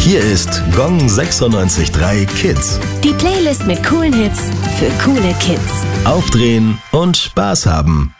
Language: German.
Hier ist Gong 96.3 Kids. Die Playlist mit coolen Hits für coole Kids. Aufdrehen und Spaß haben.